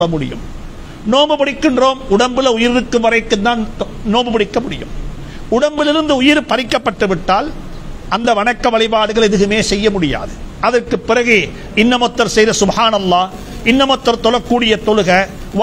முடியும். நோம்பு பிடிக்கின்றோம், உடம்புல உயிர் இருக்கும் வரைக்கும் தான் நோம்பு பிடிக்க முடியும். உடம்பிலிருந்து உயிர் பறிக்கப்பட்டு விட்டால் அந்த வணக்க வழிபாடுகள் எதுவுமே செய்ய முடியாது. அதற்கு பிறகு இன்னமொத்தர் செய்த சுப்ஹானல்லாஹ், இன்னமொத்தர் தொழக்கூடிய தொழுக,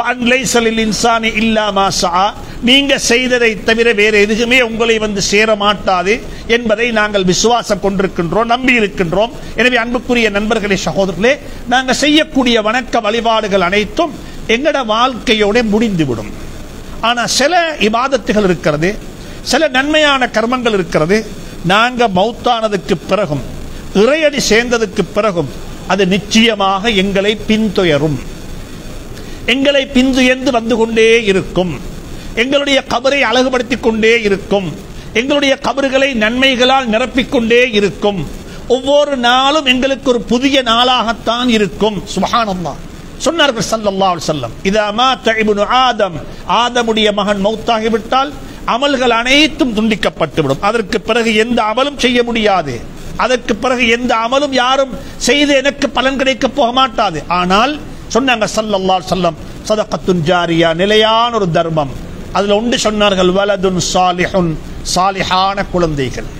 நீங்க செய்ததை தவிர வேற எதுவுமே உங்களை வந்து சேர மாட்டாது என்பதை நாங்கள் விசுவாசம் கொண்டிருக்கின்றோம், நம்பி இருக்கின்றோம். எனவே அன்புக்குரிய நண்பர்களே, சகோதரர்களே, நாங்கள் செய்யக்கூடிய வணக்க வழிபாடுகள் அனைத்தும் எங்கட வாழ்க்கையோட முடிந்துவிடும். ஆனா சில இபாதத்துகள் இருக்கிறது, சில நன்மையான கர்மங்கள் இருக்கிறது, நாங்க மௌத்தானதுக்கு பிறகும் இறையடி சேர்ந்ததுக்கு பிறகும் அது நிச்சயமாக எங்களை பின்துயரும், எங்களை பின்துயர்ந்து வந்து கொண்டே இருக்கும், எங்களுடைய கபரை அழகுபடுத்திக் கொண்டே இருக்கும், எங்களுடைய கபறுகளை நன்மைகளால் நிரப்பிக்கொண்டே இருக்கும். ஒவ்வொரு நாளும் எங்களுக்கு ஒரு புதிய நாளாகத்தான் இருக்கும். சுப்ஹானல்லாஹ் சொன்னார்கள் ஸல்லல்லாஹு அலைஹி வஸல்லம், இதா மாத இப்னு ஆதம், ஆதமுடைய மகன் மௌத்தாகிவிட்டால் அமல்கள் அனைத்தும் துண்டிக்கப்பட்டுவிடும். அதற்கு பிறகு எந்த அமலும் செய்ய முடியாது. அதற்கு பிறகு எந்த அமலும் யாரும் செய்து எனக்கு பலன் கிடைக்க போக மாட்டாது. ஆனால் சொன்னாங்க ஸல்லல்லாஹு அலைஹி வஸல்லம், ஸதகத்துன் ஜாரியா, நிலையான ஒரு தர்மம். அதுல ஒன்று சொன்னார்கள், வலதுன் சாலிஹுன், சாலிஹான குழந்தைகள்.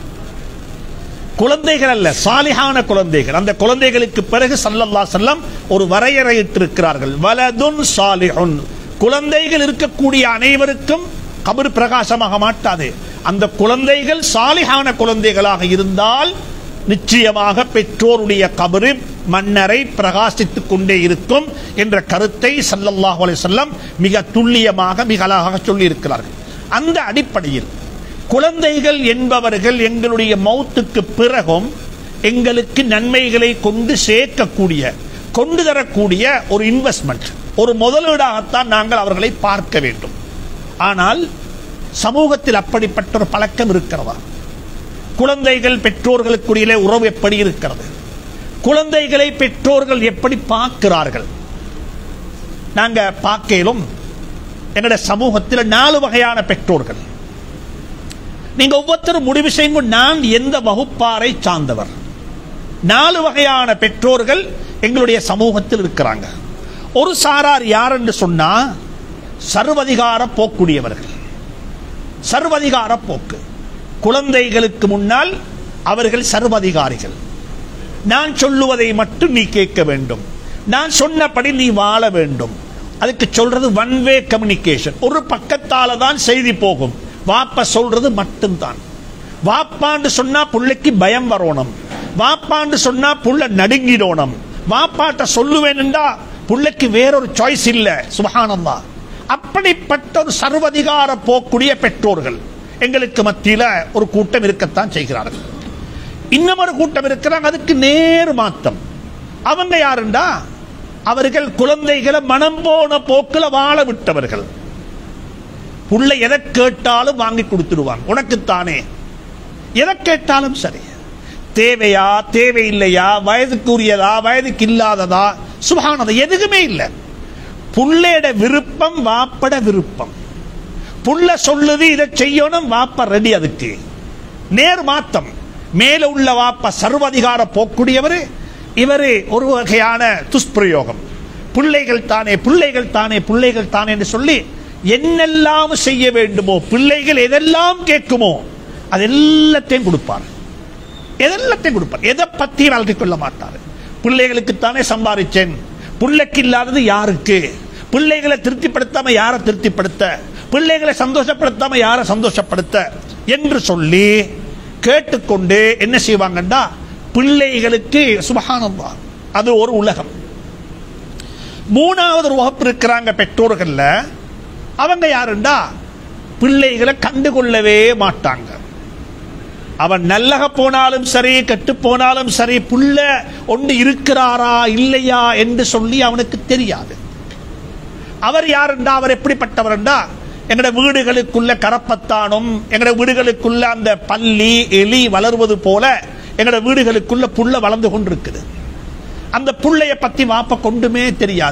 குழந்தைகள் அல்ல, சாலிஹான குழந்தைகள். அந்த குழந்தைகளுக்கு பிறகு ஸல்லல்லாஹு அலைஹி வஸல்லம் ஒரு வரையறையிட்டிருக்கிறார்கள், வலதுன் சாலிஹுன். குழந்தைகள் இருக்கக்கூடிய அனைவருக்கும் கபர் பிரகாசமாக மாட்டாது. அந்த குழந்தைகள் சாலிஹான குழந்தைகளாக இருந்தால் நிச்சயமாக பெற்றோருடைய கபரு மன்னரை பிரகாசித்துக் கொண்டே இருக்கும் என்ற கருத்தை ஸல்லல்லாஹு அலைஹி வஸல்லம் மிக துல்லியமாக மிக அழகாக சொல்லி இருக்கிறார்கள். அந்த அடிப்படையில் குழந்தைகள் என்பவர்கள் எங்களுடைய மௌத்துக்கு பிறகும் எங்களுக்கு நன்மைகளை கொண்டு சேர்க்கக்கூடிய, கொண்டு தரக்கூடிய ஒரு இன்வெஸ்ட்மெண்ட், ஒரு முதலீடாகத்தான் நாங்கள் அவர்களை பார்க்க வேண்டும். ஆனால் சமூகத்தில் அப்படிப்பட்ட ஒரு பழக்கம் இருக்கிறதா? குழந்தைகள் பெற்றோர்களுக்குரிய உறவு எப்படி இருக்கிறது? குழந்தைகளை பெற்றோர்கள் எப்படி பார்க்கிறார்கள்? நாங்க பார்க்கலும் எங்களுடைய சமூகத்தில் 4 வகையான பெற்றோர்கள். நீங்க ஒவ்வொருத்தரும் முடிவு செய்யுங்க, நான் எந்த வகுப்பாரை சார்ந்தவர். 4 வகையான பெற்றோர்கள் எங்களுடைய சமூகத்தில் இருக்கிறாங்க. ஒரு சாரார் யார் என்று சொன்னா, சர்வதிகார போக்குடையவர்கள். சர்வதிகார போக்கு, குழந்தைகளுக்கு முன்னால் அவர்கள் சர்வதிகாரிகள். நான் சொல்லுவதை மட்டும் நீ கேட்க வேண்டும், நான் சொன்னபடி நீ வாழ வேண்டும். அதுக்கு சொல்றது ஒன் வே கம்யூனிகேஷன். ஒரு பக்கத்தால தான் செய்தி போகும். வாப்பா சொல்றது மட்டும்தான். வாப்பாண்டு சொன்னா புள்ளைக்கு பயம் வரணும், வாப்பாண்டு சொன்னா புள்ள நடுங்கிடணும். வாப்பாட்ட சொல்லுவேன்டா புள்ளைக்கு வேறொரு சாய்ஸ் இல்ல. சுப்ஹானல்லாஹ், அப்படிப்பட்ட ஒரு சர்வதிகார போக்குடைய பெற்றோர்கள் எங்களுக்கு மத்தியில ஒரு கூட்டம் இருக்கத்தான் செய்கிறார்கள். இன்னும் ஒரு கூட்டம் இருக்கிறாங்க, அதுக்கு நேர் மாத்தம். அவங்க யாருண்டா, அவர்கள் குழந்தைகளை மனம் போன போக்குல வாழ விட்டவர்கள். புள்ள எதை கேட்டாலும் வாங்கி கொடுத்துடுவாங்க, உனக்குத்தானே. எதை கேட்டாலும் சரி, தேவையா தேவையில்லையா, வயதுக்குரியதா வயதுக்கு இல்லாததா, சுப்ஹானல்லாஹ், எதுவுமே இல்லை. புள்ளையோட விருப்பம் வாப்பட விருப்பம். புள்ள சொல்லுது இதை செய்யணும், வாப்பா ரெடி. அதுக்கு நேர் மாத்தம். மேல உள்ள வாப்பா சர்வதிகார போக்குடையவர், இவரு ஒரு வகையான துஷ்பிரயோகம். பிள்ளைகள் தானே பிள்ளைகள் தானே பிள்ளைகள் தானே என்று சொல்லி என்னெல்லாம் செய்ய வேண்டுமோ, பிள்ளைகள் எதெல்லாம் கேட்குமோ அது எல்லாத்தையும் கொடுப்பார். எதெல்லாத்தையும் கொடுப்பார். எதை பத்தி வளர்த்தி கொள்ள மாட்டார். பிள்ளைகளுக்கு தானே சம்பாதிச்சேன், பிள்ளைக்கு இல்லாதது யாருக்கு? பிள்ளைகளை திருப்திப்படுத்தாம யாரை திருப்திப்படுத்த, பிள்ளைகளை சந்தோஷப்படுத்தாம யாரை சந்தோஷப்படுத்த என்று சொல்லி கேட்டுக்கொண்டு என்ன செய்வாங்கண்டா, பிள்ளைகளுக்கு சுப்ஹானல்லாஹ் அது ஒரு உலகம். 3வது ஒரு வகுப்பு இருக்கிறாங்க பெற்றோர்கள்ல. அவங்க யாருண்டா, பிள்ளைகளை கண்டுகொள்ளவே மாட்டாங்க. அவன் நல்லக போனாலும் சரி, கெட்டு போனாலும் சரி, புள்ள ஒன்று இருக்கிறாரா இல்லையா என்று சொல்லி அவனுக்கு தெரியாது. அவர் யாருண்டா, அவர் எப்படிப்பட்டவர்ண்டா, எங்கட வீடுகளுக்குள்ள கரப்பத்தானும், எங்கட வீடுகளுக்குள்ள அந்த பல்லி எலி வளர்வது போல எங்கட வீடுகளுக்குள்ள புள்ள வளர்ந்து கொண்டிருக்குது. அந்த புள்ளைய பத்தி வாப்ப கொண்டுமே தெரியாது.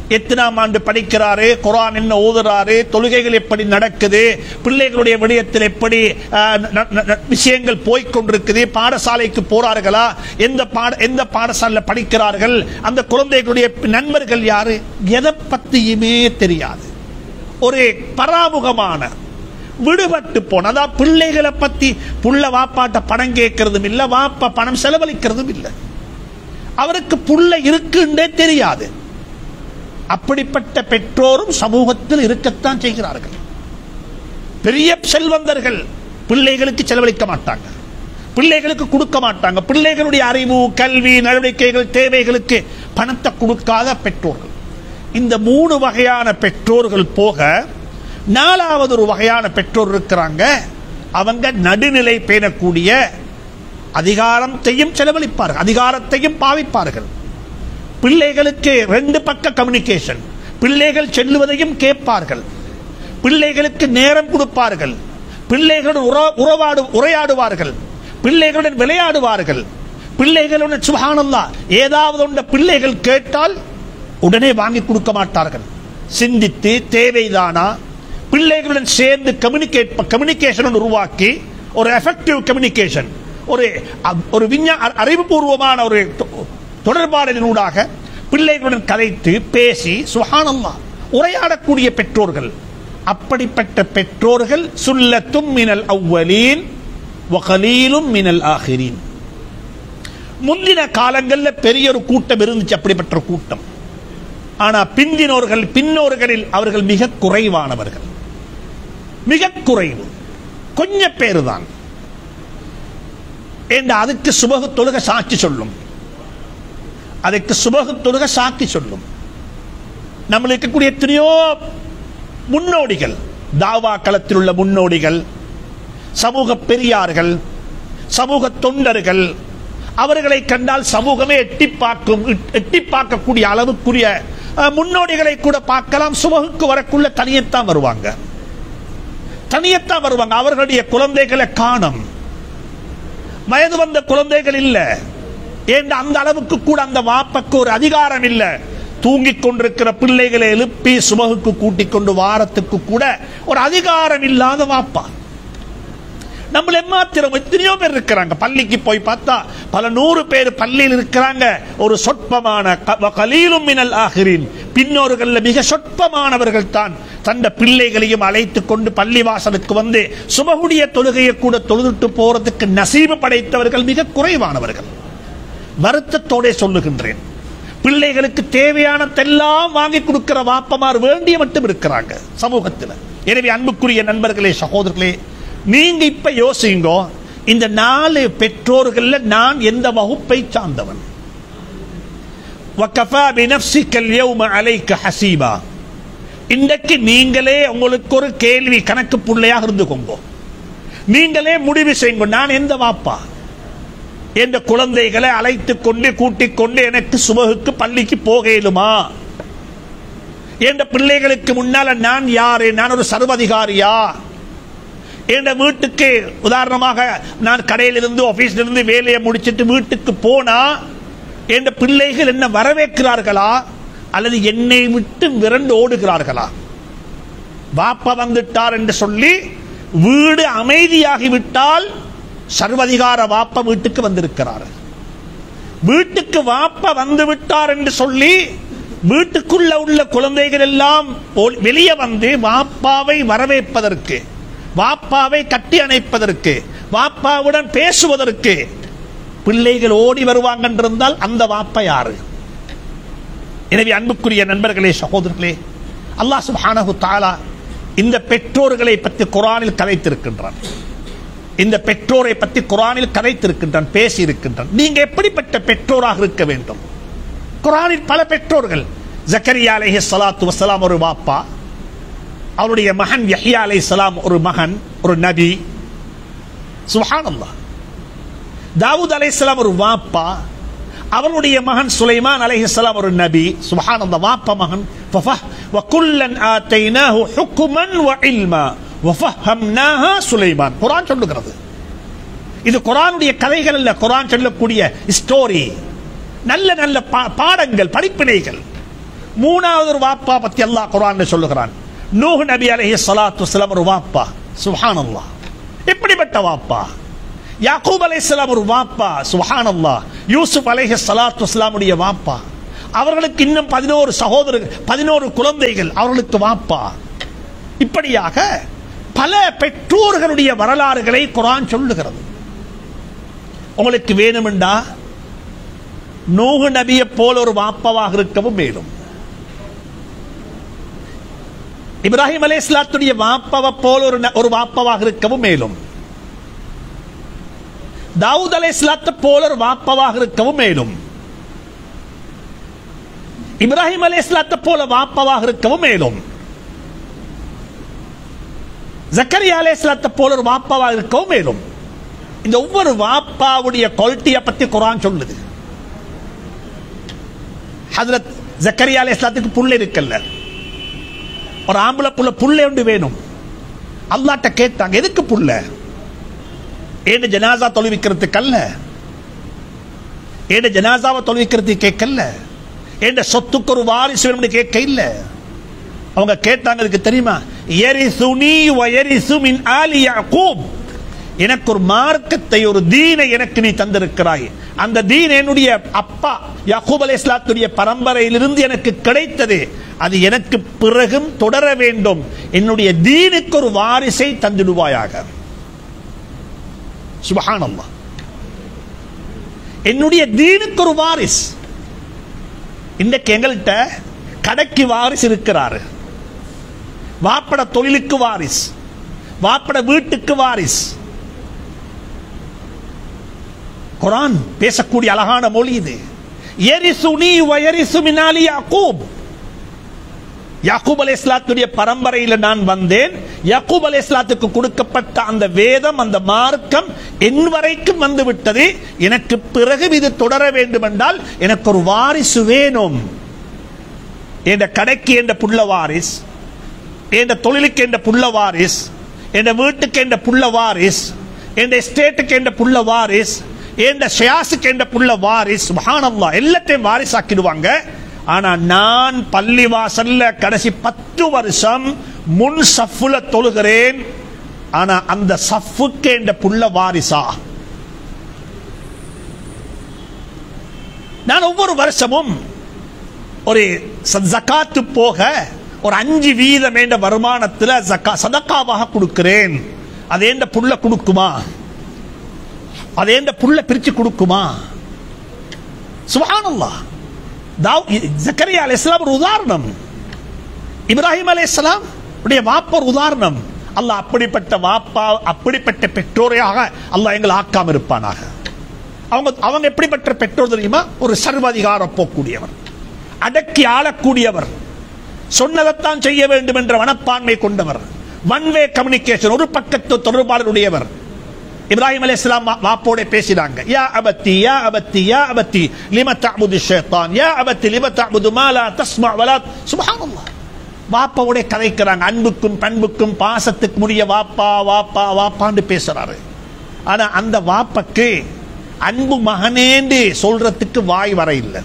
எத்தனாம் ஆண்டு படிக்கிறாரு, குர்ஆன் என்ன ஓதுறாரு, தொழுகைகள் எப்படி நடக்குது, பிள்ளைகளுடைய விடயத்தில் எப்படி விஷயங்கள் போய்கொண்டிருக்குது, பாடசாலைக்கு போறார்களா, எந்த பாடசாலையில் படிக்கிறார்கள், அந்த குழந்தைகளுடைய நண்பர்கள் யாரு, எதை பத்தியுமே தெரியாது. ஒரு பராமுகமான விடுபட்டு போன, அதாவது பிள்ளைகளை பத்தி புள்ள வாப்பாட்ட பணம் கேட்கறதும் இல்ல, வாப்பா பணம் செலவழிக்கிறதும் இல்லை, அவருக்கு புள்ள இருக்குன்னே தெரியாது. அப்படிப்பட்ட பெற்றோரும் சமூகத்தில் இருக்கத்தான் செய்கிறார்கள். பெரிய செல்வந்தர்கள் பிள்ளைகளுக்கு செலவழிக்க மாட்டாங்க, பிள்ளைகளுக்கு கொடுக்க மாட்டாங்க. பிள்ளைகளுடைய அறிவு, கல்வி, நடவடிக்கைகள், தேவைகளுக்கு பணத்தை கொடுக்காத பெற்றோர்கள். இந்த 3 வகையான பெற்றோர்கள் போக 4வது ஒரு வகையான பெற்றோர் இருக்கிறாங்க. அவங்க நடுநிலை பேணக்கூடிய, அதிகாரத்தையும் செலவழிப்பார்கள், அதிகாரத்தையும் பாவிப்பார்கள். பிள்ளைகளுக்கு 2 பக்க கம்யூனிகேஷன், பிள்ளைகள் செல்லுவதையும் கேட்பார்கள், பிள்ளைகளுக்கு நேரம் கொடுப்பார்கள், பிள்ளைகளுடன் உரையாடுவார்கள், பிள்ளைகளுடன் விளையாடுவார்கள், பிள்ளைகளுடன் சுப்ஹானல்லாஹ் ஏதாவது ஒன்ற பிள்ளைகள் கேட்டால் உடனே வாங்கி கொடுக்க மாட்டார்கள். சிந்தித்து தேவைதானா, பிள்ளைகளுடன் சேர்ந்து கம்யூனிகேஷன் உருவாக்கி, ஒரு எஃபெக்டிவ் கம்யூனிகேஷன், ஒரு அறிவுபூர்வமான ஒரு தொடர்பாடலினூடாக பிள்ளைகளுடன் கதைத்து பேசி சுப்ஹானல்லாஹ் உரையாடக்கூடிய பெற்றோர்கள். அப்படிப்பட்ட பெற்றோர்கள் சுல்லத்தும் மினல் அவ்வலீன் வ கலீலும் மினல் ஆகிரீன். முந்தின காலங்களில் பெரிய ஒரு கூட்டம் இருந்துச்சு, அப்படிப்பட்ட கூட்டம். ஆனா பின்னோர்களில் அவர்கள் மிக குறைவானவர்கள், மிக குறைவு, கொஞ்ச பேரு தான். அதுக்கு சுபஹ் தொழுகை சாட்சி சொல்லும், அதுக்கு சுபஹ் தொழுகை சாட்சி சொல்லும். நம்மளுக்கு இருக்கக்கூடிய எத்தனையோ முன்னோடிகள், தாவா களத்தில் உள்ள முன்னோடிகள், சமூக பெரியார்கள், சமூக தொண்டர்கள், அவர்களை கண்டால் சமூகமே எட்டி பார்க்கக்கூடிய அளவுக்குரிய முன்னோடிகளை கூட பார்க்கலாம். சுபஹுக்கு வரக்குள்ள தனியத்தான் வருவாங்க. அவர்களுடைய குழந்தைகளை காணும், வயது வந்த குழந்தைகள் இல்ல. ஏன் அந்த அளவுக்கு கூட அந்த வாப்பக்கு ஒரு அதிகாரம் இல்ல. தூங்கிக் கொண்டிருக்கிற பிள்ளைகளை எழுப்பி சுபஹுக்கு கூட்டிக் கொண்டு வாரத்துக்கு கூட ஒரு அதிகாரம் இல்லாத வாப்பா. நம்மள மாத்திரம் எத்தனையோ பேர் இருக்கிறாங்க. பள்ளிக்கு போய் பார்த்தா பல 100 பேர் பள்ளியில் இருக்கிறாங்க. ஒரு சொற்பமான கலீலும் மினல் ஆகிரீன், பின்னோர்கள் மிக சொற்பமானவர்கள் தான் தந்த பிள்ளைகளையும் அழைத்துக் கொண்டு பள்ளி வாசலுக்கு வந்து சுபஹுடைய தொழுகையை கூட தொழுதுட்டு போறதுக்கு நசீபு படைத்தவர்கள் மிக குறைவானவர்கள். வருத்தத்தோட சொல்லுகின்றேன், பிள்ளைகளுக்கு தேவையானதெல்லாம் வாங்கி கொடுக்கிற வாப்பமார் வேண்டிய மட்டும் இருக்கிறாங்க சமூகத்தில். எனவே அன்புக்குரிய நண்பர்களே, சகோதரர்களே, நீங்க இப்ப யோசிங்க, இந்த 4 பெற்றோர்கள் நான் எந்த வகுப்பை சார்ந்தவன்? வகஃபா பினஃப்ஸிகல் யௌம அலைக ஹஸீபா. இன்றைக்கு நீங்களே உங்களுக்கு ஒரு கேள்வி கணக்கு புள்ளையாக இருந்துக்கோங்க. நீங்களே முடிவு செய்யுங்க, நான் எந்த வாப்பா? என்ற குழந்தைகளை அழைத்துக் கொண்டு கூட்டிக் கொண்டு எனக்கு சுபஹுக்கு பள்ளிக்கு போகலுமா? என்ற பிள்ளைகளுக்கு முன்னால நான் யாரு? நான் ஒரு சர்வதிகாரியா? என்ற வீட்டுக்கு உதாரணமாக நான் கடையிலிருந்து ஆபீஸிலிருந்து வேலையை முடிச்சிட்டு வீட்டுக்கு போனா என்ற பிள்ளைகள் என்ன வரவேற்கிறார்களா அல்லது என்னை விட்டு விரண்டு ஓடுகிறார்களா? வாப்பா வந்துட்டார் என்று சொல்லி வீடு அமைதியாகிவிட்டால் சர்வதிகார வாப்பா வீட்டுக்கு வந்திருக்கிறார். வீட்டுக்கு வாப்பா வந்து விட்டார் என்று சொல்லி வீட்டுக்குள்ள உள்ள குழந்தைகள் எல்லாம் வெளியே வந்து வாப்பாவை வரவேற்பதற்கு, வாப்பாவை கட்டி அணைப்பதற்கு, வாப்பாவுடன் பேசுவதற்கு பிள்ளைகள் ஓடி வருவாங்க என்றிருந்தால் அந்த வாப்பா யாரு? எனவே அன்புக்குரிய நண்பர்களே, சகோதரர்களே, அல்லாஹ் சுப்ஹானஹு தஆலா இந்த பெற்றோர்களை பற்றி குர்ஆனில் கதைத்திருக்கின்றான். இந்த பெற்றோரை பற்றி குர்ஆனில் கதைத்திருக்கின்றான், பேசி இருக்கின்றான். நீங்க எப்படிப்பட்ட பெற்றோராக இருக்க வேண்டும்? குர்ஆனில் பல பெற்றோர்கள். ஜக்கரியா அலைஹிஸ்ஸலாத்து வஸ்ஸலாம் ஒரு வாப்பா, அவருடைய மகன் யஹ்யா அலைஹிஸ்ஸலாம் ஒரு மகன், ஒரு நபி. சுப்ஹானல்லாஹ். தாவூத் அலைஹிஸ்ஸலாம் ஒரு வாப்பா, அவருடைய மகன் சுலைமான் அலைஹிஸ்ஸலாம் ஒரு நபி. சுப்ஹானல்லாஹ். வாப்பா மகன். வகுல்லன் ஆதைனாஹு ஹுக்மன் வ இல்மா வஃபஹம்னாஹா சுலைமான். குர்ஆன் சொல்லுகிறது. இது குர்ஆனுடைய கதைகள் அல்ல, குர்ஆன் சொல்லக்கூடிய ஸ்டோரி. நல்ல நல்ல பாடங்கள், படிப்பினைகள். மூணாவது ஒரு வாப்பா பத்தி அல்லாஹ் குர்ஆன்ல சொல்லுகிறான். நூஹ் நபி அலைஹிஸ்ஸலாத்து வஸ்ஸலாம் ஒரு வாப்பா. சுப்ஹானல்லாஹ், எப்படிப்பட்ட வாப்பா! யாக்கூப் அலைஹிஸ்ஸலாம் ஒரு வாப்பா. சுப்ஹானல்லாஹ், யூசுப் அலைஹிஸ்ஸலாத்து வஸ்ஸலாமுடைய வாப்பா. அவர்களுக்கு இன்னும் 11 சகோதரர்கள், 11 குழந்தைகள், அவர்களுக்கு வாப்பா. இப்படியாக பல பெற்றோர்களுடைய வரலாறுகளை குர்ஆன் சொல்லுகிறது. உங்களுக்கு வேணுமெண்டா நூஹ் நபியை போல ஒரு வாப்பாவாக இருக்கவும் மேலும், இப்ராஹிம் அலைஹிஸ்ஸலாத்துடைய வாப்பாவை போல ஒரு வாப்பாவாக இருக்கவும் மேலும், தாவூத் அலைஹிஸ்ஸலாத்தை போல ஒரு வாப்பாவாக இருக்கவும் மேலும், இப்ராஹிம் அலைஹிஸ்ஸலாத்தை போல வாப்பாவாக இருக்கவும் மேலும், ஜக்கரியா அலைஹிஸ்ஸலாத்தை போல ஒரு வாப்பாவாக இருக்கவும் மேலும். இந்த ஒவ்வொரு வாப்பாவுடைய குவாலிட்டியை பத்தி குர்ஆன் சொல்லுது. ஹஜ்ரத் ஜக்கரியா அலைஹிஸ்ஸலாத்துக்கு புள்ள இருக்கல்ல, ஒரு ஆம்பளை புள்ள ஒன்று வேணும். அல்லாஹ்ட்ட கேட்டாங்க, எதுக்கு புள்ள? ஏன் ஜனாசா தொழுவிக்கிறதுக்கு அல்ல, ஏன் ஜனாசாவை தொழுவிக்கிறதுக்கு கேட்கல, ஏன் சொத்துக்கு ஒரு வாரிசு வேணும்னு கேட்க இல்ல. அவங்க கேட்டாங்க, அதுக்கு தெரியுமா? யரிசுனி வ யரிசு மின் ஆலி யாக்கூப், எனக்கு ஒரு மார்க்கத்தை, ஒரு தீனை எனக்கு நீ தந்திருக்கிறாய். அந்த தீன் என்னுடைய அப்பா யாக்கூப் அலைஹிஸ்ஸலாத்துடைய பரம்பரையிலிருந்து எனக்கு கிடைத்தது. அது எனக்கு பிறகும் தொடர வேண்டும். என்னுடைய தீனுக்கு ஒரு வாரிசை தந்திடுவாயாக. சுப்ஹானல்லாஹ், என்னுடைய தீனுக்கு ஒரு வாரிஸ். இன்றைக்கு எங்கள்கிட்ட கடைக்கு வாரிசு இருக்கிறாரு, வாப்பட தொழிலுக்கு வாரிஸ், வாப்பட வீட்டுக்கு வாரிஸ். குர்ஆன் பேசக்கூடிய அழகான மொழி இது. யரிசுனி வ யரிசு மின் ஆலி யாக்கூப், யாக்கூப் அலைஹிஸ்ஸலாத்துடைய பரம்பரையில் நான் வந்தேன். யாக்கூப் அலைஹிஸ்ஸலாத்துக்கு கொடுக்கப்பட்ட அந்த வேதம், அந்த மார்க்கம் என் வரைக்கும் வந்து விட்டது. எனக்கு பிறகு இது தொடர வேண்டும் என்றால் எனக்கு ஒரு வாரிசு வேணும். என்ற கடைக்கு என்ற புள்ள வாரிஸ், என்ற தொழிலுக்கு என்ற புள்ள வாரிஸ், என்ற வீட்டுக்கு என்ற புள்ள வாரிஸ், என்ற எஸ்டேட்டுக்கு என்ற புள்ள வாரிஸ், என்ற ஷியாஸுக்கு என்ற புள்ள வாரிஸ். சுப்ஹானல்லாஹ், எல்லாத்தையும் வாரிசாக்கிடுவாங்க. ஆனா நான் பள்ளிவாசல்ல கடைசி 10 வருஷம் முன் சஃப்புல தொழுகிறேன். ஆனா அந்த சஃப்புக்கு என்ற புள்ள வாரிசா? நான் ஒவ்வொரு வருஷமும் ஒரு ஜகாத்து போக ஒரு 5% என்ற வருமானத்தில் சதக்காவாக கொடுக்கிறேன். அதே என்ற புள்ள கொடுக்குமா? அதே என்ற புள்ள பிரிச்சு கொடுக்குமா? சுப்ஹானல்லாஹ், ஜக்கரியா அலைஹிஸ்ஸலாம் ஒரு உதாரணம், இப்ராஹிம் அலைஹிஸ்ஸலாம் உடைய வாப்பா ஒரு உதாரணம். அல்லாஹ் அப்படிப்பட்ட வாப்பா, அப்படிப்பட்ட பெற்றோரையாக அல்லாஹ் எங்களை ஆக்காம இருப்பானாக. அவங்க எப்படிப்பட்ட பெற்றோர் தெரியுமா? ஒரு சர்வாதிகாரம் போக்கூடியவர், அடக்கி ஆளக்கூடியவர், சொன்னதைத்தான் செய்ய வேண்டும் என்ற மனப்பான்மை கொண்டவர், ஒன் வே கம்யூனிகேஷன், ஒரு பக்கத்து தொடர்பாளருடையவர். இப்ராஹிம் அலைஹிஸ்ஸலாம் வாப்போட பேசினாங்க. யா அபத்தி யா அபத்தி யா அபத்தி லிம தஅபுது ஷைத்தான், யா அபத்தி லிம தஅபுது மா லா தஸ்மா வலா. சுப்ஹானல்லாஹ், வாப்பாவோட கதைக்கிறாங்க. அன்புக்கும் பண்புக்கும் பாசத்துக்கு முடிய வாப்பா வாப்பா வாப்பான்னு பேசுறாரு. ஆனா அந்த வாப்பக்கு அன்பு மகனேண்டு சொல்றதுக்கு வாய் வர இல்லை.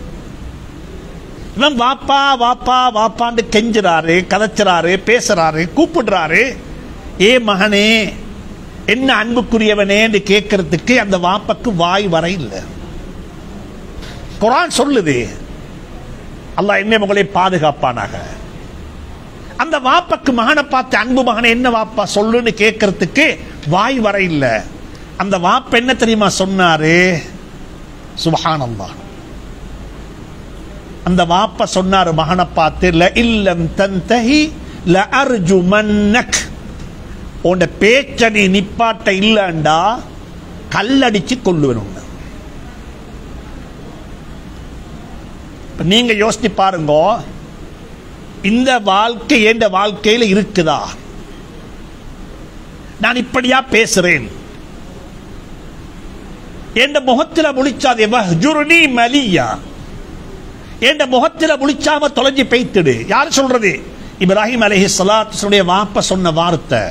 இவன் வாப்பா வாப்பா வாப்பான்னு கெஞ்சுறாரு, கதைச்சுறாரு, பேசுறாரு, கூப்பிடுறாரு. ஏ மகனே, என்ன அன்புக்குரியவனே என்று கேட்கறதுக்கு அந்த வாப்பக்கு வாய் வர இல்லை. குர்ஆன் சொல்லுது, அல்லாஹ் என்ன உங்களை பாதுகாப்பானாக. அந்த வாப்பக்கு மகனை பார்த்து, அன்பு மகனை என்ன வாப்பா சொல்லுன்னு கேட்கறதுக்கு வாய் வர இல்லை. அந்த வாப்ப என்ன தெரியுமா சொன்னாரு? சுப்ஹானல்லாஹ், அந்த வாப்ப சொன்னாரு மகனை பார்த்து, ல இல்லம் தன்தஹி ல அர்ஜுமன்னக், உன் பேச்ச நீ நிப்பாட்ட இல்லண்டா கல்லடிச்சு கொள்ளுவேன். நீங்க யோசிச்சு பாருங்க, இந்த வாழ்க்கை என்ற வாழ்க்கையில இருக்குதா? நான் இப்படியா பேசுறேன்? என்ற முகத்தில் முழிச்சாதே வஹ்ஜுர்னி மலியா, என்ற முகத்தில் முழிச்சாம தொலைஞ்சி பெய்த்துடு. யார் சொல்றது? இப்ராஹிம் அலைஹிஸ்ஸலாத்துடைய வாப்ப சொன்ன வார்த்தை.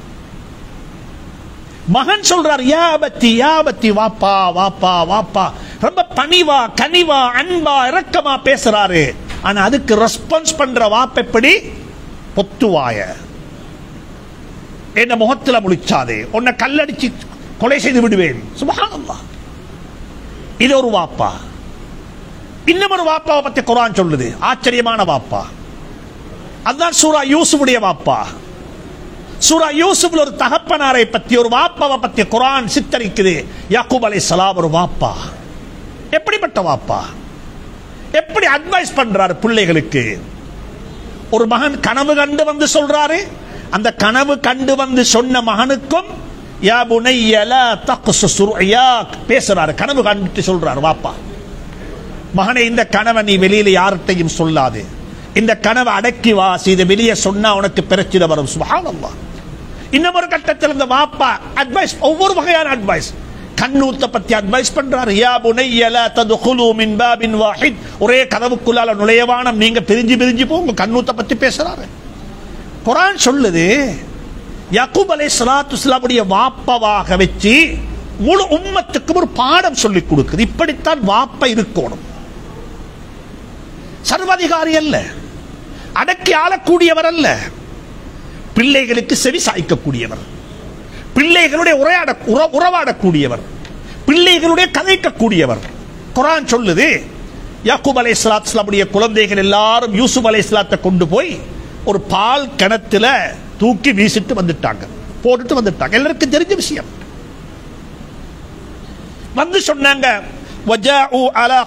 மகன் சொல்றார், யா அபத்தி யா அபத்தி, வாப்பா வாப்பா வாப்பா, ரொம்ப பணிவா கனிவா அன்பா இரக்கமா பேசுறாரு. ஆனா அதுக்கு ரெஸ்பான்ஸ் பண்ற வாப்ப எப்படி? பொத்துவாய, என்ன முகத்துல முழிச்சாதே, உன்னை கல்லடிச்சு கொலை செய்து விடுவேன். சுப்ஹானல்லாஹ். இது ஒரு வாப்பா. இன்னும் ஒரு வாப்பாவை பத்தி குர்ஆன் சொல்லுது, ஆச்சரியமான வாப்பா. அதுதான் சூரா யூசுஃபுடைய வாப்பா. சூரா யூசுஃப்ல ஒரு தகப்பனாரை பத்தி, ஒரு வாப்பாவை பத்தி குர்ஆன் சித்தரிக்குது. யாக்கூப் அலைஹிஸ்ஸலாம் ஒரு வாப்பா. எப்படிப்பட்ட வாப்பா? எப்படி அட்வைஸ் பண்றாரு பிள்ளைகளுக்கு? ஒரு மகன் கனவு கண்டு வந்து சொல்றாரு. அந்த கனவு கண்டு வந்து சொன்ன மகனுக்கும் யா புனைய லா தக்ஸுஸ் ருயாக் பேசுறாரு. கனவு கண்டு சொல்றாரு வாப்பா, மகனே இந்த கனவை நீ வெளியில யார்கிட்டையும் சொல்லாது, இந்த கனவை அடக்கி வாசி, இதை வெளியே சொன்னா உனக்கு பிரச்சனை வரும். சுப்ஹானல்லாஹ். இன்னும் ஒரு கட்டத்தில் இந்த வாப்பா அட்வைஸ், ஒவ்வொரு வகையான அட்வைஸ். கண்ணூத்த பத்தி அட்வைஸ் பண்றாரு. யா புனைய லா தத்குலு மின் பாபின் வாஹித், ஒரே கதவுக்குள்ளால நுழையவானம், நீங்க பிரிஞ்சு பிரிஞ்சு போங்க. கண்ணூத்த பத்தி பேசுறாரு. குர்ஆன் சொல்லுது, யாக்கூப் அலைஹிஸ்ஸலாத்து வஸ்ஸலாமுடைய வாப்பாவாக வச்சு முழு உம்மத்துக்கு ஒரு பாடம் சொல்லி கொடுக்குது. இப்படித்தான் வாப்பா இருக்கணும். சர்வாதிகாரி அல்ல, அடக்கி ஆளக்கூடியவர் அல்ல, பிள்ளைகளுக்கு செவி சாய்க்கக்கூடியவர், பிள்ளைகளுடைய உறவாடக்கூடியவர், பிள்ளைகளுடைய கதைக்கக்கூடியவர். குர்ஆன் சொல்லுது, யாக்கூப் அலைஹிஸ்ஸலாத்து வஸ்ஸலாமுடைய குழந்தைகள் எல்லாரும் யூசுப் அலைஹிஸ்ஸலாத்தை கொண்டு போய் ஒரு பால் கிணத்துல தூக்கி வீசிட்டு வந்துட்டாங்க, போட்டுட்டு வந்துட்டாங்க. எல்லாருக்கும் தெரிஞ்ச விஷயம். வந்து சொன்னாங்க, وجاءوا على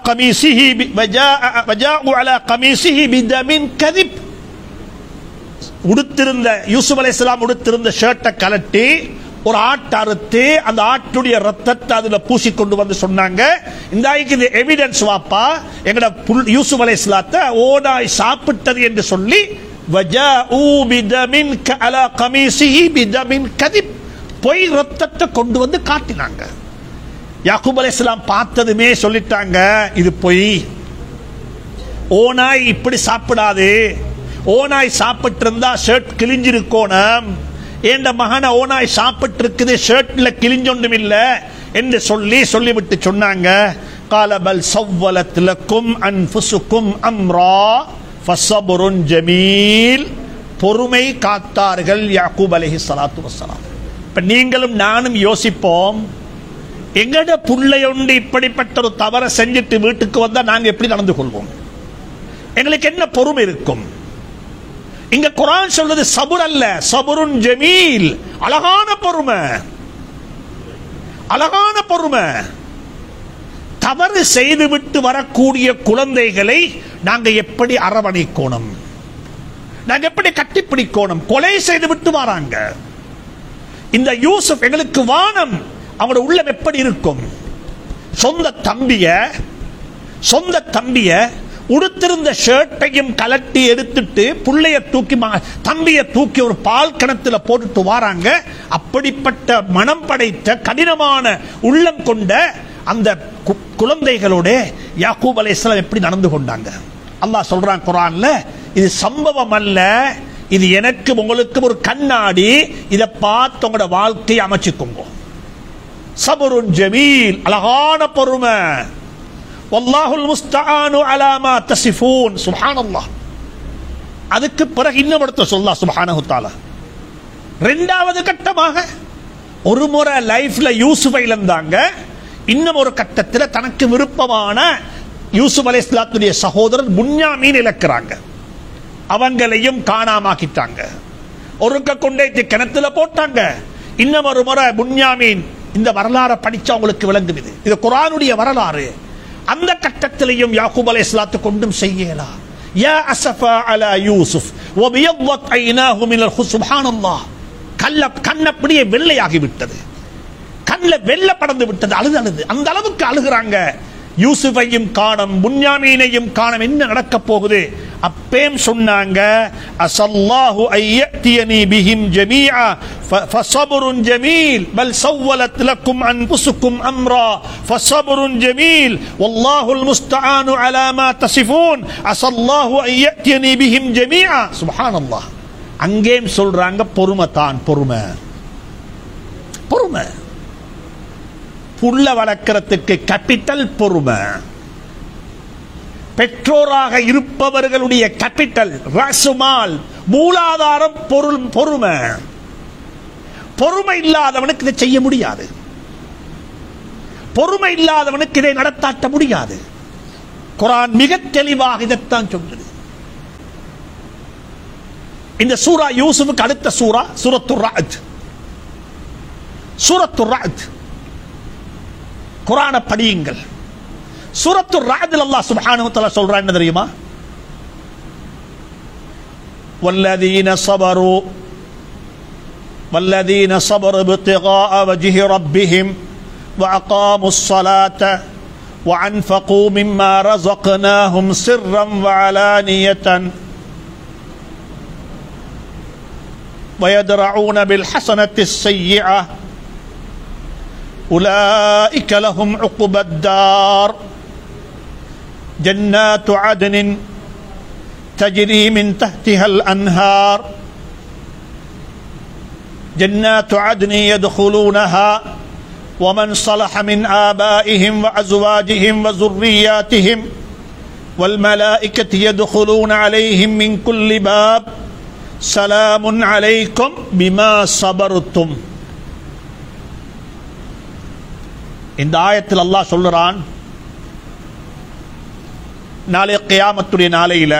قميصه بدم كذب. உடுத்திருந்த யூசுப் அலைஹிஸ்ஸலாம் உடுத்திருந்த ஷர்ட்டை கலட்டி ஒரு ஆட்டை அறுத்து அந்த ஆட்டுடைய ரத்தத்தை அதுல பூசி கொண்டு வந்து சொன்னாங்க, இந்த இது எவிடன்ஸ் வாப்பா, எங்கட யூசுப் அலைஹிஸ்ஸலாத்தை ஓனாய் சாப்பிட்டது என்று சொல்லி وجاءوا بدم على قميصه بدم كذب, பொய் ரத்தத்தை கொண்டு வந்து காட்டினாங்க. யாக்கூப் அலைஹிஸ்ஸலாம் பார்த்ததுமே சொல்லிட்டாங்க, இது பொய், ஓனாய் இப்படி சாப்பிடாது, ஓனாய் சாப்பிட்டு இருந்தா ஷர்ட் கிழிஞ்சிருக்கோணும், என்ற மகனை ஓனாய் சாப்பிட்டு இருக்குது, ஷர்ட்ல கிழிஞ்சொன்றும் இல்ல என்று சொல்லிவிட்டு சொன்னாங்க, قال بل سولت لكم انفسكم امرا فصبر جميل. பொறுமை காத்தார்கள் யாக்கூப் அலைஹிஸ்ஸலாத்து வஸ்ஸலாம். இப்ப நீங்களும் நானும் யோசிப்போம், எங்கட புள்ளையொண்டு இப்படிப்பட்ட ஒரு தவறை செஞ்சுட்டு வீட்டுக்கு வந்தா நாங்க எப்படி நடந்து கொள்வோம்? எங்களுக்கு என்ன பொறுமை இருக்கும்? இங்க குர்ஆன் சொல்லுது சபுர் அல்ல, சபுருன் ஜமீல், அழகான பொறுமை, அழகான பொறுமை. தவறு செய்துவிட்டு வரக்கூடிய குழந்தைகளை நாங்க எப்படி அரவணைக்கணும், நாங்க எப்படி கட்டிப்பிடிக்கணும்? கொலை செய்துவிட்டு வராங்க இந்த யூசுப், எங்களுக்கு வானம். அவங்களோட உள்ளம் எப்படி இருக்கும்? சொந்த தம்பிய உடுத்திருந்த ஷர்ட்டையும் கலட்டி எடுத்துட்டு புள்ளைய தூக்கி தம்பிய தூக்கி ஒரு பால் கிணத்துல போட்டுட்டு வராங்க. அப்படிப்பட்ட மனம் படைத்த கடினமான உள்ளம் கொண்ட அந்த குழந்தைகளோட யாக்கூப் அலைஹிஸ்ஸலாம் எப்படி நடந்து கொண்டாங்க? அல்லாஹ் சொல்றான் குர்ஆன்ல, இது சம்பவம் அல்ல, இது எனக்கு உங்களுக்கு ஒரு கண்ணாடி, இதை பார்த்து உங்களோட வாழ்க்கையை அமைச்சுக்கோங்க. சபருன் ஜமீல், அழகான பொறுமை. வல்லாஹுல் முஸ்தஆனு அலா மா தஸிஃபூன். சுப்ஹானல்லாஹ். அதுக்கு பிறகு இன்னும் ஒருத்தர் சொல்லா சுப்ஹானஹு தஆலா, இரண்டாவது கட்டமாக ஒரு முறை லைஃப்ல யூசுஃபை இழந்தாங்க, இன்னும் ஒரு கட்டத்தில் தனக்கு விருப்பமான யூசுப் அலைஹிஸ்ஸலாத்துடைய சகோதரர் புன்யாமீன் இழக்கிறாங்க, அவங்களையும் காணாமாக்கிட்டாங்க, ஒருக்க கொண்டே கிணத்துல போட்டாங்க. இன்னும் ஒரு முறை புன்யாமீன், இந்த வரலாறை படிச்சவங்களுக்கு விளங்குது, இது குர்ஆனுடைய வரலாறு. அந்த கட்டத்திலையும் யாக்கூப் அலைஹிஸ்ஸலாத்து கொண்டும் செய்யலாம். யா அஸஃபா அலா யூசுப் வபியضت عيناه من الخزي. சுப்ஹானல்லாஹ். கண் அப்படியே வெள்ளையாகி விட்டது, கண்ல வெள்ளை படர்ந்து விட்டது, அழுது அந்த அளவுக்கு அழுகிறாங்க. யூசுஃபையும் காணோம், புன்யாமீனையும் காணோம், என்ன நடக்க போகுது? அப்பேம் சொன்னாங்க, அஸல்லாஹு அய்யத்தியனி பிஹிம் ஜமீஆ ஃபஸப்ருன் ஜமீல் பல் சவ்வலத் லக்கும் அன்ஃபுசுக்கும் அம்ரா ஃபஸப்ருன் ஜமீல் வல்லாஹுல் முஸ்தஆனு அலா மா தஸிஃபூன் அஸல்லாஹு அய்யத்தியனி பிஹிம் ஜமீஆ. சுப்ஹானல்லாஹ். அங்கேயும் சொல்றாங்க பொறுமை தான், பொறுமை. புள்ள வளர்க்கிறதுக்கு கேபிட்டல் பொறுமை. பெற்றோராக இருப்பவர்களுடைய கேபிட்டல் ராசுமால் மூலாதாரம் பொறுமை. பொறுமை இல்லாதவனுக்கு இதை செய்ய முடியாது. பொறுமை இல்லாதவனுக்கு இதை நடத்தாட்ட முடியாது. குர்ஆன் மிக தெளிவாக இதைத்தான் சொல்லுது. இந்த சூரா யூசுஃபுக்கு அடுத்த சூரா சூரத்துர் ரஅத். சூரத்துர் ரஅத் குர்ஆனை படியுங்கள். சூரத்துர் ரஅத்ல அல்லாஹ் சுப்ஹானஹு வ தஆலா சொல்றான் என்ன தெரியுமா? والذين صبروا ابتغاء وجه ربهم وأقاموا الصلاة وأنفقوا مما رزقناهم سرا وعلانية ويدرعون بالحسنة السيئة أولئك لهم عقبى الدار جنات عدن تجري من تحتها الأنهار جنات عدن يدخلونها ومن صلح من آبائهم وأزواجهم وذرياتهم والملائكة يدخلون عليهم من كل باب سلام عليكم بما صبرتم. இந்த ஆயத்தில் அல்லாஹ் சொல்றான், நாளை கியாமத்துடைய நாளையில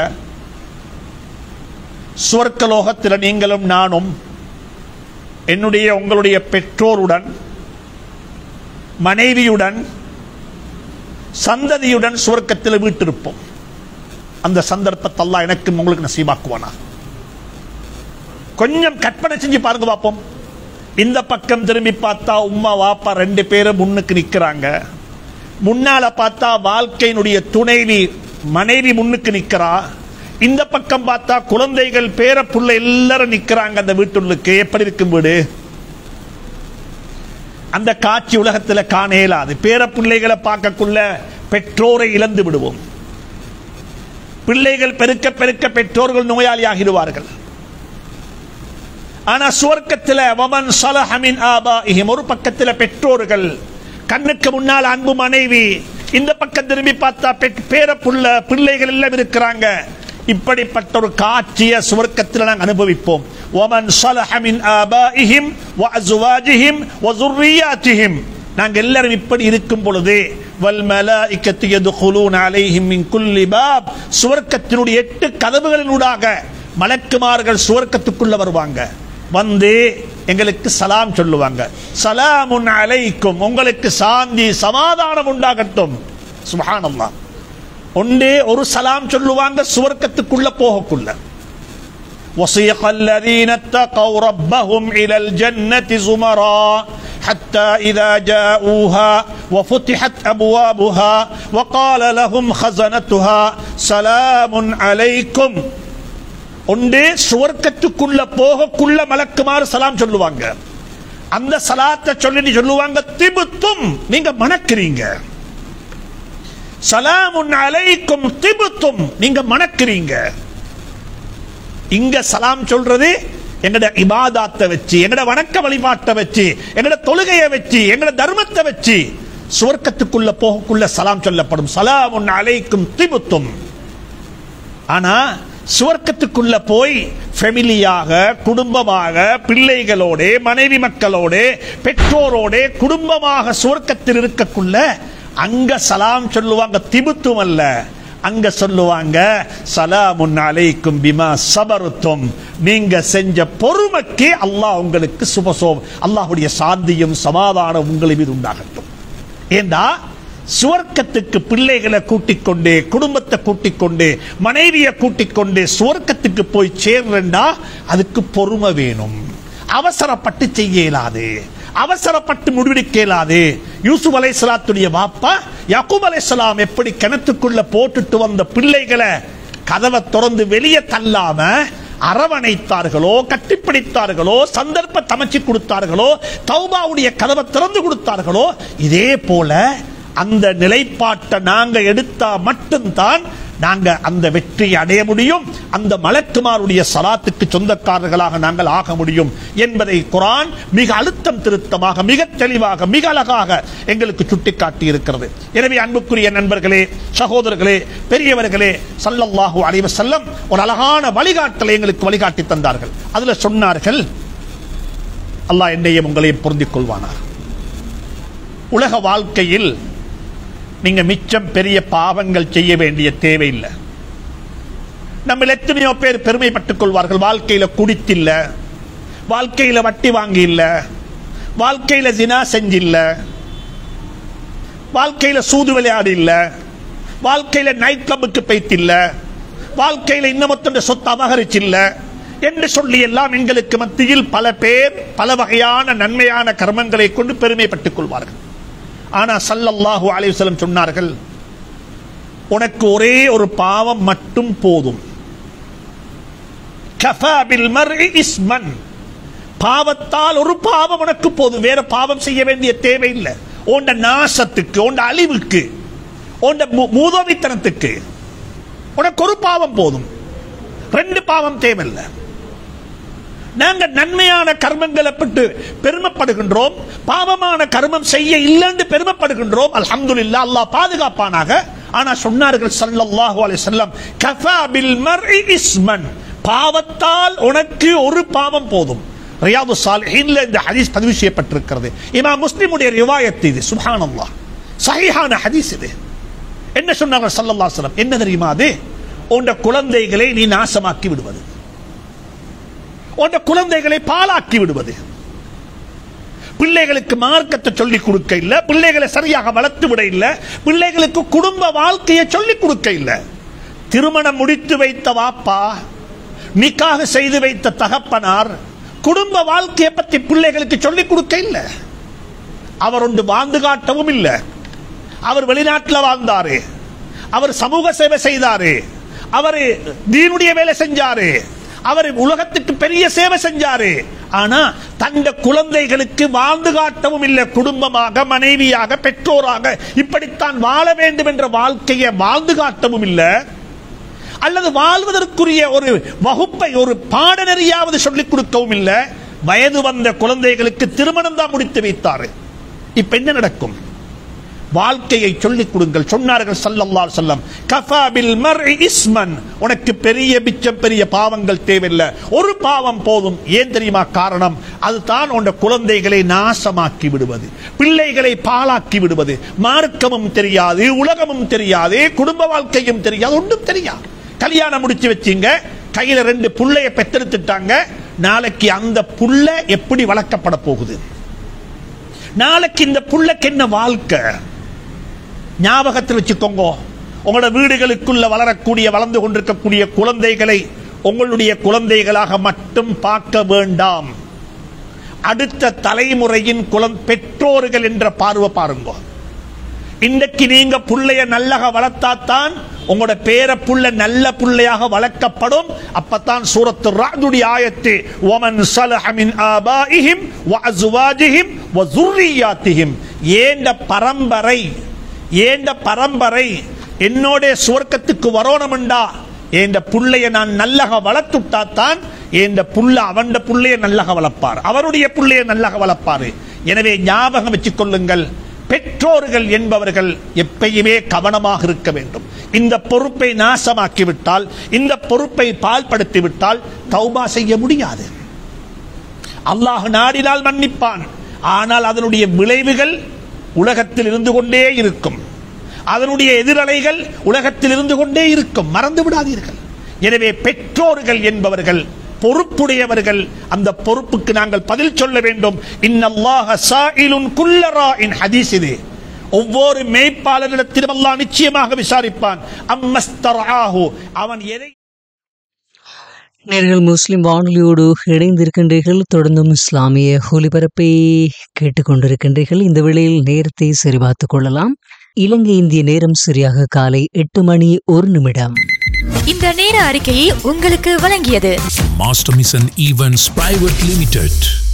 சுவர்க்கலோகத்தில் நீங்களும் நானும் என்னுடைய உங்களுடைய பெற்றோருடன் மனைவியுடன் சந்ததியுடன் சுவர்க்கத்தில் வீட்டிருப்போம். அந்த சந்தர்ப்பத்தை அல்லாஹ் எனக்கு உங்களுக்கு நசீபாக்குவானா? கொஞ்சம் கற்பனை செஞ்சு பாருங்க பார்ப்போம். இந்த பக்கம் திரும்பி பார்த்தா உம்மா வாப்பா 2 பேரும் முன்னுக்கு நிக்கிறாங்க. முன்னால பார்த்தா வாழ்க்கையினுடைய துணைவி மனைவி முன்னுக்கு நிக்கிறா. இந்த பக்கம் பார்த்தா குழந்தைகள் பேரப்புள்ள எல்லாரும் நிக்கிறாங்க அந்த வீட்டுள்ளுக்கு. எப்படி இருக்கும் வீடு? அந்த காட்சி உலகத்தில் காண இயலாது. பேரப்பிள்ளைகளை பார்க்கக்குள்ள பெற்றோரை இழந்து விடுவோம். பிள்ளைகள் பெருக்க பெருக்க பெற்றோர்கள் நோயாளி ஆகிடுவார்கள். ஆனா சுவர்க்கத்தில் வமன் ஸலஹ மின் ஆபாஇஹிம், ஒரு பக்கத்தில் பெற்றோர்கள், கண்ணுக்கு முன்னால் அன்பு மனைவி, இந்த பக்கம் திரும்பி பார்த்தா பேரப்புள்ள பிள்ளைகள் எல்லாம் இருக்கிறாங்க. இப்படிப்பட்ட ஒரு காட்சியை சுவர்க்கத்தில் நாங்கள் அனுபவிப்போம். وَمَنْ صَلَحَ مِنْ آبَائِهِمْ وَأَزْوَاجِهِمْ وَذُرِّيَّاتِهِمْ, நாங்கள் எல்லாரும் இப்படி இருக்கும் பொழுது وَالْمَلَائِكَةُ يَدْخُلُونَ عَلَيْهِمْ مِنْ كُلِّ بَابٍ, சுவர்க்கத்தினுடைய 8 கதவுகளினூடாக மலக்குமார்கள் சுவர்க்கத்துக்குள்ள வருவாங்க. வந்து எங்களுக்கு சலாம் சொல்லுவாங்க. சலாமுன் அலைக்கும், உங்களுக்கு சாந்தி சமாதானம் உண்டாகட்டும். சுப்ஹானல்லாஹ். ஒன்றே ஒரு சலாம் சொல்லுவாங்க சுவர்க்கத்துக்குள்ள போகக்குள்ள. وَسِيقَ الَّذِينَ اتَّقَوْا رَبَّهُمْ إِلَى الْجَنَّةِ زُمَرًا حَتَّى إِذَا جَاءُوهَا وَفُتِحَتْ أَبْوَابُهَا وَقَالَ لَهُمْ خَزَنَتُهَا سَلَامٌ عَلَيْكُمْ. ஒன்றே சுவர்க்கத்துக்குள்ள போகக்குள்ள மலக்குமார் சலாம் சொல்லுவாங்க. அந்த சலாத்தை சொல்லி சொல்லுவாங்க, திபுத்தும், நீங்க மணக்கிறீங்க. சலாமுன் அலைக்கும் திபுத்தும், நீங்க மணக்கிறீங்க. இங்க சலாம் சொல்றது எங்கட இபாதத்தை வச்சு, எங்கட வணக்க வழிபாட்டை வச்சு, எங்கட தொழுகையை வச்சு, எங்கட தர்மத்தை வச்சு சுவர்க்கத்துக்குள்ள போகக்குள்ள சலாம் சொல்லப்படும். சலாமுன் அலைக்கும் திபுத்தும். ஆனா சுவர்க்கத்துக்குள்ள போய் ஃபேமிலியாக, குடும்பமாக, பிள்ளைகளோட, மனைவி மக்களோட, பெற்றோரோட குடும்பமாக சுவர்க்கத்தில் இருக்கக்குள்ள அங்க சலாம் சொல்லுவாங்க. திபுத்தும் அல்ல, அங்க சொல்லுவாங்க சலாமுன் அலைக்கும் பிமா சபருத்தும், நீங்க செஞ்ச பொறுமைக்கு அல்லாஹ் உங்களுக்கு சுபசோம், அல்லாஹ்வுடைய சாந்தியும் சமாதானம் உங்களை மீது உண்டாகட்டும். ஏண்டா சுவர்க்கத்துக்கு பிள்ளைகளை கூட்டிக் கொண்டு, குடும்பத்தை கூட்டிக் கொண்டு, மனைவியை கூட்டிக் கொண்டு சுவர்க்கத்துக்கு போய் சேர்றா அதுக்கு பொறுமை வேணும். அவசரப்பட்டு செய்ய இயலாது, அவசரப்பட்டு முடிவெடுக்க இயலாது. யூசுப் அலைஹிஸ்ஸலாத்துடைய வாப்பா யாக்கூப் அலைஹிஸ்ஸலாம் எப்படி கிணத்துக்குள்ள போட்டுட்டு வந்த பிள்ளைகளை கதவை திறந்து வெளியே தள்ளாம அரவணைத்தார்களோ, கட்டிப்பிடித்தார்களோ, சந்தர்ப்பத்தை அமைச்சு கொடுத்தார்களோ, தௌபாவுடைய கதவை திறந்து கொடுத்தார்களோ, இதே போல அந்த நிலைப்பாட்டை நாங்க எடுத்தா மட்டும்தான் நாங்க அந்த வெற்றியை அடைய முடியும், அந்த மலக்குமாருடைய ஸலாத்துக்கு சொந்தக்காரர்களாக நாங்கள் ஆக முடியும் என்பதை குர்ஆன் மிக அழுத்தம் திருத்தமாக, மிக தெளிவாக, மிக அழகாக எங்களுக்கு சுட்டிக்காட்டி இருக்கிறது. எனவே அன்புக்குரிய நண்பர்களே, சகோதரர்களே, பெரியவர்களே, ஸல்லல்லாஹு அலைஹி வஸல்லம் ஒரு அழகான வழிகாட்டலை எங்களுக்கு வழிகாட்டி தந்தார்கள். அதுல சொன்னார்கள், அல்லாஹ் என்னையும் உங்களையும் பொருந்திக் கொள்வானார். உலக வாழ்க்கையில் நீங்க மிச்சம் பெரிய பாவங்கள் செய்ய வேண்டிய தேவையில்லை. நம்ம எத்தனையோ பேர் பெருமைப்பட்டுக் கொள்வார்கள், வாழ்க்கையில குடித்தில்ல, வாழ்க்கையில வட்டி வாங்கி இல்ல, வாழ்க்கையில ஜினா செஞ்சில்ல, வாழ்க்கையில சூது விளையாடி இல்ல, வாழ்க்கையில நைட் கிளப்புக்கு போய்த்தில்ல, வாழ்க்கையில இன்னமொத்த சொத்து அபகரிச்சில்ல என்று சொல்லி எல்லாம் எங்களுக்கு மத்தியில் பல பேர் பல வகையான நன்மையான கர்மங்களை கொண்டு பெருமைப்பட்டுக் கொள்வார்கள். ஆனா ஸல்லல்லாஹு அலைஹி வஸல்லம் சொன்னார்கள், உனக்கு ஒரே ஒரு பாவம் மட்டும் போதும். கஃபா பில் மர்இ இஸ்மன், பாவத்தால் ஒரு பாவம் உனக்கு போதும், வேற பாவம் செய்ய வேண்டிய தேவையில்லை. உன்ட நாசத்துக்கு, உன்ட அழிவுக்கு, உன்ட மூதோவித்தனத்துக்கு உனக்கு ஒரு பாவம் போதும், 2 பாவம் தேவையில்லை. நாங்க நன்மையான கர்மங்களை பற்றி பெருமைப்படுகின்றோம், பாவமான கர்மம் செய்ய இல்லைன்னு பெருமைப்படுகின்றோம். அல்ஹம்துலில்லாஹ், அல்லாஹ் பாதுகாப்பானாக. ஆனா சொன்னார்கள் ஸல்லல்லாஹு அலைஹி வஸல்லம், கஃபா பில் மர்இ இஸ்மன், பாவத்தால் உனக்கு ஒரு பாவம் போதும். ரியாது ஸாலிஹீன்ல இந்த ஹதீஸ் பதிவு செய்யப்பட்டிருக்கிறது. இமாம் முஸ்லிமுடைய ரிவாயத் இது. சுப்ஹானல்லாஹ், சஹீஹான ஹதீஸ் இது. என்ன சொன்னார்கள் ஸல்லல்லாஹு அலைஹி வஸல்லம்? என்ன தெரியுமா அது? உன்ட குழந்தைகளை நீ நாசமாக்கி விடுவது, உன்ட குழந்தைகளை பாழாக்கி விடுவது, பிள்ளைகளுக்கு மார்க்கத்தை சொல்லிக் கொடுக்க இல்ல, பிள்ளைகளை சரியாக வளர்த்து விட இல்ல, பிள்ளைகளுக்கு குடும்ப வாழ்க்கையை சொல்லிக் கொடுக்க இல்ல. திருமணம் முடித்து வைத்த வாப்பா, நிக்காஹ் செய்து வைத்த தகப்பனார் குடும்ப வாழ்க்கையை பற்றி பிள்ளைகளுக்கு சொல்லிக் கொடுக்க இல்ல. அவர் ஒன்று வாழ்ந்து காட்டவும் இல்ல. அவர் வெளிநாட்டில் வாழ்ந்தாரு, அவர் சமூக சேவை செய்தாரு, அவர் தீனுடைய வேலை செஞ்சாரு, அவர் உலகத்துக்கு பெரிய சேவை செஞ்சாரு. ஆனா தந்த குழந்தைகளுக்கு வாழ்ந்து காட்டவும் இல்லை. குடும்பமாக, மனைவியாக, பெற்றோராக இப்படித்தான் வாழ வேண்டும் என்ற வாழ்க்கையை வாழ்ந்து காட்டவும் இல்லை. அல்லது வாழ்வதற்குரிய ஒரு வகுப்பை, ஒரு பாடநெறியாவது சொல்லிக் கொடுக்கவும் இல்லை. வயது வந்த குழந்தைகளுக்கு திருமணம் தான் முடித்து வைத்தாரு. இப்ப என்ன நடக்கும்? வாழ்க்கையை சொல்லிக் கொடுங்கள். சொன்னார்கள் ஸல்லல்லாஹு அலைஹி வஸல்லம், கஃபா பில் மர்இ இஸ்மன், உனக்கு பெரிய பிச்சம் பெரிய பாவங்கள் தேவையில்லை, ஒரு பாவம் போதும். ஏன் தெரியுமா காரணம்? அதுதான் உன் குழந்தைகளை நாசமாக்கி விடுவது, பிள்ளைகளை பாழாக்கி விடுவது. மார்க்கமும் தெரியாது, உலகமும் தெரியாது, குடும்ப வாழ்க்கையும் தெரியாது, ஒன்றும் தெரியாது. கல்யாணம் முடிச்சு வச்சீங்க, கையில 2 புள்ளைய பெற்றெடுத்துட்டாங்க. நாளைக்கு அந்த புள்ள எப்படி வளர்க்கப்பட போகுது? நாளைக்கு இந்த புள்ளைக்கு என்ன வாழ்க்கை? ஞாபகத்தில் வச்சுக்கோங்க, உங்களோட வீடுகளுக்குள்ள வளரக்கூடிய, வளர்ந்து கொண்டிருக்கக்கூடிய குழந்தைகளை உங்களுடைய குழந்தைகளாக மட்டும் பார்க்க வேண்டாம். அடுத்த தலைமுறையின் பெற்றோர்கள் என்ற பார்வை பாருங்க. இன்றைக்கு நீங்க புள்ளைய நல்லக வளர்த்தாத்தான் உங்களோட பேர புள்ள நல்ல புள்ளையாக வளர்க்கப்படும். அப்பத்தான் சூரத்து ராதுடைய ஆயத்து, வமன் ஸலஹ மின் ஆபாஇஹிம் வ அஸ்வாஜிஹிம் வ ஸுர்ரியாத்திஹிம், ஏண்ட பரம்பரை என்னோட சுவர்க்கத்துக்கு வரணும்டா, ஏண்ட புள்ளைய நான் நல்லக வளர்த்துட்டாத்தான் ஏண்ட புள்ள அவண்ட புள்ளைய நல்லக வளர்ப்பார், அவருடைய புள்ளைய நல்லக வளர்ப்பாரு. எனவே ஞாபகம் வச்சுக் கொள்ளுங்கள், பெற்றோர்கள் என்பவர்கள் எப்பயுமே கவனமாக இருக்க வேண்டும். இந்த பொறுப்பை நாசமாக்கிவிட்டால், இந்த பொறுப்பை பால்படுத்திவிட்டால் தௌபா செய்ய முடியாது. அல்லாஹ் நாடினால் மன்னிப்பான், ஆனால் அதனுடைய விளைவுகள் உலகத்தில் இருந்து கொண்டே இருக்கும், அதனுடைய எதிரலைகள் உலகத்தில் இருந்து கொண்டே இருக்கும். மறந்து விடாதீர்கள். எனவே பெற்றோர்கள் என்பவர்கள் பொறுப்புடையவர்கள். அந்த பொறுப்புக்கு நாங்கள் பதில் சொல்ல வேண்டும். இன்னல்லாஹ ஸாயிலுன் குல்ல ராஇன், ஹதீஸ் இது. ஒவ்வொரு மேய்ப்பாளரிடத்திலும் அல்லாஹ் நிச்சயமாக விசாரிப்பான். அம்மஸ்தர்ஆஹு, அவன் எதை. நேர்கள் முஸ்லிம் வானொலியோடு இணைந்திருக்கின்றீர்கள். தொடர்ந்தும் இஸ்லாமிய ஒலிபரப்பை கேட்டுக்கொண்டிருக்கின்றீர்கள். இந்த வேளையில் நேரத்தை சரிபார்த்துக் கொள்ளலாம். இலங்கை இந்திய நேரம் சரியாக காலை 8:01. இந்த நேர அறிக்கையை உங்களுக்கு வழங்கியது Master Mission Events Private Limited.